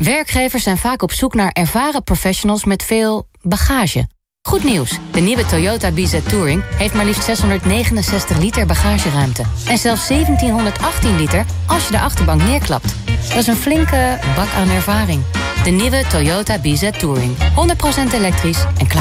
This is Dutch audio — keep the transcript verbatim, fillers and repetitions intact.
Werkgevers zijn vaak op zoek naar ervaren professionals met veel bagage. Goed nieuws, de nieuwe Toyota B Z Touring heeft maar liefst zeshonderdnegenenzestig liter bagageruimte. En zelfs zeventienhonderdachttien liter als je de achterbank neerklapt. Dat is een flinke bak aan ervaring. De nieuwe Toyota B Z Touring. honderd procent elektrisch en klaar